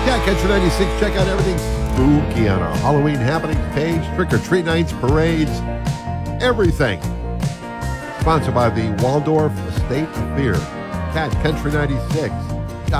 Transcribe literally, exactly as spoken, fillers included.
Cat Country ninety-six. Check out everything spooky on our Halloween happenings page, trick-or-treat nights, parades, everything. Sponsored by the Waldorf Estate of Fear. Cat Country ninety-six.